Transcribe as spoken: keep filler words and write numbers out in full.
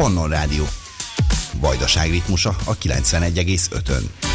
Pannon Rádió. Vajdaság ritmusa a kilencvenegy egész ötön.